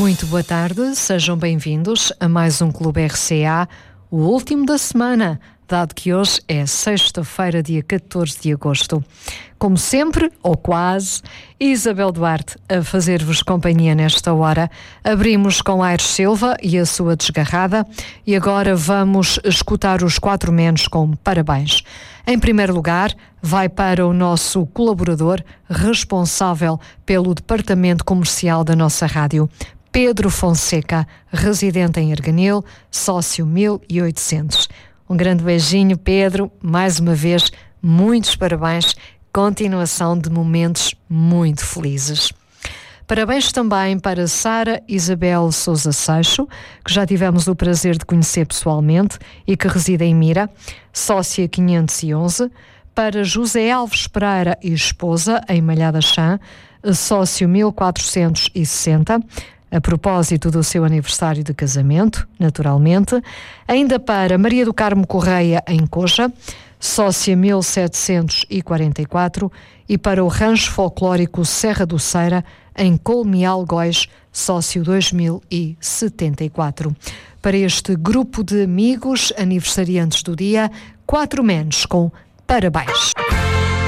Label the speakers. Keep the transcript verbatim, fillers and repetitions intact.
Speaker 1: Muito boa tarde, sejam bem-vindos a mais um Clube R C A, o último da semana, dado que hoje é sexta-feira, dia catorze de agosto. Como sempre, ou quase, Isabel Duarte a fazer-vos companhia nesta hora. Abrimos com Aires Silva e a sua Desgarrada e agora vamos escutar os quatro menos com Parabéns. Em primeiro lugar, vai para o nosso colaborador responsável pelo departamento comercial da nossa rádio, Pedro Fonseca, residente em Arganil, sócio mil e oitocentos. Um grande beijinho, Pedro, mais uma vez, muitos parabéns, continuação de momentos muito felizes. Parabéns também para Sara Isabel Sousa Seixo, que já tivemos o prazer de conhecer pessoalmente e que reside em Mira, sócia quinhentos e onze, para José Alves Pereira e esposa, em Malhada Chã, sócio mil quatrocentos e sessenta, a propósito do seu aniversário de casamento, naturalmente, ainda para Maria do Carmo Correia, em Coja, sócia mil setecentos e quarenta e quatro, e para o Rancho Folclórico Serra do Ceira, em Colmeal Góis, sócio dois mil e setenta e quatro. Para este grupo de amigos aniversariantes do dia, quatro menos com Parabéns.